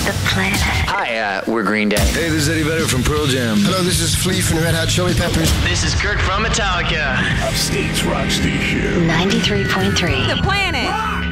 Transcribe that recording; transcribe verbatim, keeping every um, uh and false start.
The Planet. Hi, uh, we're Green Day. Hey, this is Eddie Vedder from Pearl Jam. Hello, this is Flea from the Red Hot Chili Peppers. This is Kirk from Metallica. States Rock Station. ninety-three point three. The Planet. Rock.